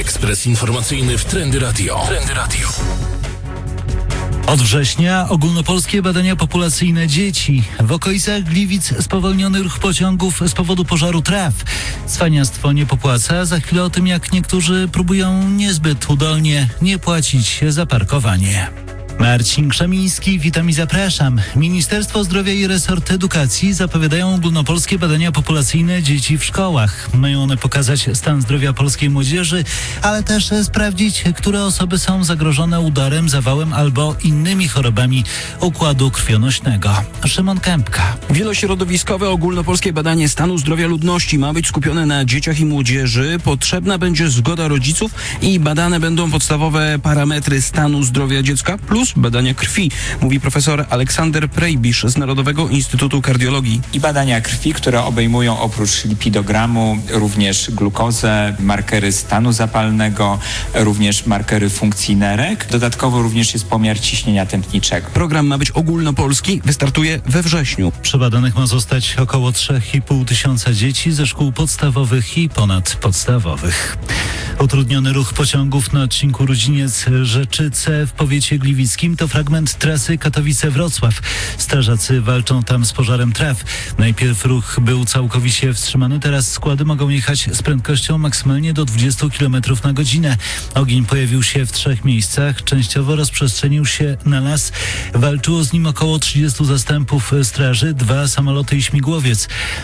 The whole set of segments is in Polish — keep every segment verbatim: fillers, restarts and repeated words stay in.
Ekspres informacyjny w Trendy Radio. Trendy Radio. Od września ogólnopolskie badania populacyjne dzieci. W okolicach Gliwic spowolniony ruch pociągów z powodu pożaru traw. Cwaniactwo nie popłaca. Za chwilę o tym, jak niektórzy próbują niezbyt udolnie nie płacić za parkowanie. Marcin Krzemiński, witam i zapraszam. Ministerstwo Zdrowia i resort edukacji zapowiadają ogólnopolskie badania populacyjne dzieci w szkołach. Mają one pokazać stan zdrowia polskiej młodzieży, ale też sprawdzić, które osoby są zagrożone udarem, zawałem albo innymi chorobami układu krwionośnego. Szymon Kępka. Wielośrodowiskowe ogólnopolskie badanie stanu zdrowia ludności ma być skupione na dzieciach i młodzieży. Potrzebna będzie zgoda rodziców i badane będą podstawowe parametry stanu zdrowia dziecka plus badania krwi, mówi profesor Aleksander Prejbisz z Narodowego Instytutu Kardiologii. I badania krwi, które obejmują oprócz lipidogramu również glukozę, markery stanu zapalnego, również markery funkcji nerek. Dodatkowo również jest pomiar ciśnienia tętniczego. Program ma być ogólnopolski, wystartuje we wrześniu. Przebadanych ma zostać około trzy i pół tysiąca dzieci ze szkół podstawowych i ponadpodstawowych. Utrudniony ruch pociągów na odcinku Rudziniec-Rzeczyce w powiecie gliwickim to fragment trasy Katowice-Wrocław. Strażacy walczą tam z pożarem traw. Najpierw ruch był całkowicie wstrzymany, teraz składy mogą jechać z prędkością maksymalnie do dwadzieścia kilometrów na godzinę. Ogień pojawił się w trzech miejscach, częściowo rozprzestrzenił się na las. Walczyło z nim około trzydziestu zastępów straży, dwa samoloty i śmigłowiec.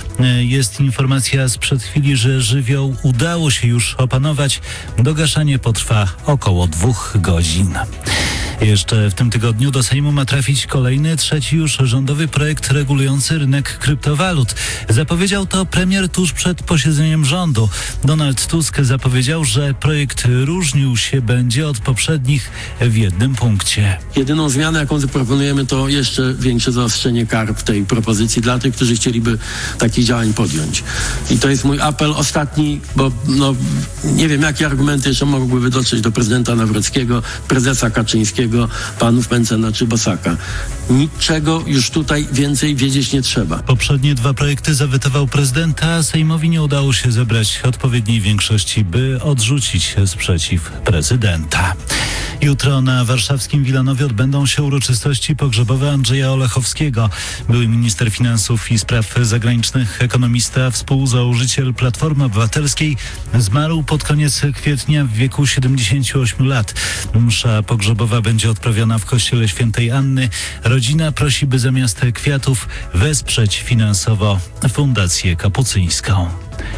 Jest informacja sprzed chwili, że żywioł udało się już opanować. Dogaszanie potrwa około dwóch godzin. Jeszcze w tym tygodniu do Sejmu ma trafić kolejny, trzeci już rządowy projekt regulujący rynek kryptowalut. Zapowiedział to premier tuż przed posiedzeniem rządu. Donald Tusk zapowiedział, że projekt różnił się będzie od poprzednich w jednym punkcie. Jedyną zmianę, jaką zaproponujemy, to jeszcze większe zaostrzenie kar w tej propozycji dla tych, którzy chcieliby takich działań podjąć. I to jest mój apel ostatni, bo no, nie wiem, jakie argumenty jeszcze mogłyby dotrzeć do prezydenta Nawrockiego, prezesa Kaczyńskiego, panów Mencena czy Bosaka. Niczego już tutaj więcej wiedzieć nie trzeba. Poprzednie dwa projekty zawetował prezydent, a Sejmowi nie udało się zebrać odpowiedniej większości, by odrzucić sprzeciw prezydenta. Jutro na warszawskim Wilanowie odbędą się uroczystości pogrzebowe Andrzeja Olechowskiego. Były minister finansów i spraw zagranicznych, ekonomista, współzałożyciel Platformy Obywatelskiej. Zmarł pod koniec kwietnia w wieku siedemdziesięciu ośmiu lat. Msza pogrzebowa będzie odprawiona w kościele Świętej Anny. Rodzina prosi, by zamiast kwiatów wesprzeć finansowo Fundację Kapucyńską.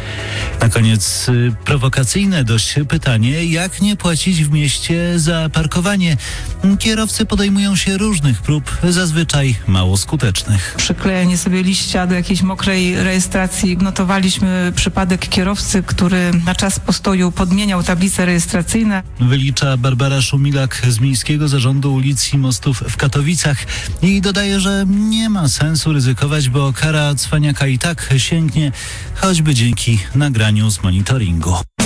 Na koniec y, prowokacyjne dość pytanie, jak nie płacić w mieście za parkowanie? Kierowcy podejmują się różnych prób, zazwyczaj mało skutecznych. Przyklejenie sobie liścia do jakiejś mokrej rejestracji. Notowaliśmy przypadek kierowcy, który na czas postoju podmieniał tablice rejestracyjne. Wylicza Barbara Szumilak z Miejskiego Zarządu Ulic i Mostów w Katowicach i dodaje, że nie ma sensu ryzykować, bo kara cwaniaka i tak sięgnie, choćby dzięki nagraniu z monitoringu.